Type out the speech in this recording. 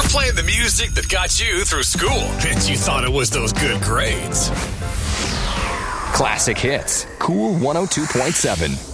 Playing the music that got you through school, and you thought it was those good grades. Classic hits. Cool 102.7.